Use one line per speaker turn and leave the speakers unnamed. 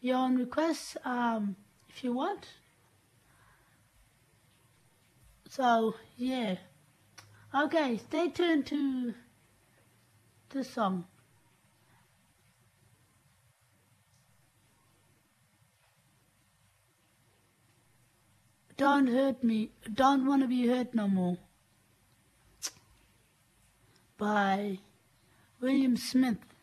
your own requests if you want. So, yeah. Okay, stay tuned to the song. Don't hurt me. Don't want to be hurt no more. By William Smith.